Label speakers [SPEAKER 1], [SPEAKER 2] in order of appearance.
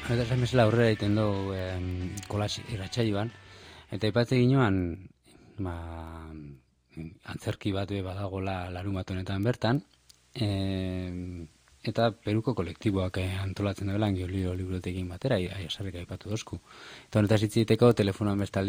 [SPEAKER 1] Eta esan bezala aurrera egiten du kolas irratsaioan, eta aipatzen ginoan, antzerki bat badagola larunbat honetan bertan, eta Peruko kolektiboak antolatzen dela Angiolillo librotekin batera, Aiasarrek aipatu dozku. Eta honetaz hitz egiteko telefonoan bestalde